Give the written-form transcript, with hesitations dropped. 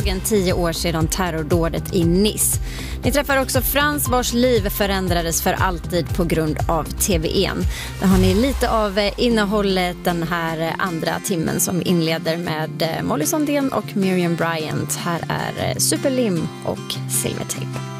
dagen 10 år sedan terrordådet i Nice. Ni träffar också Frans vars liv förändrades för alltid på grund av TV:n. Där har ni lite av innehållet den här andra timmen som inleder med Molly Sandén och Miriam Bryant. Här är Superlim och Silvertape.